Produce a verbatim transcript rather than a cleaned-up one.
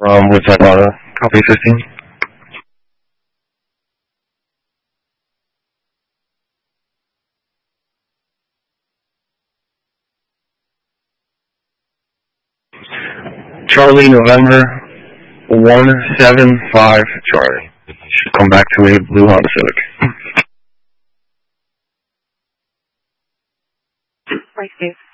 Um, Woodside Auto, copy fifteen. Charlie, November, one seven five, Charlie. Should come back to a blue Honda Civic. Right, Steve.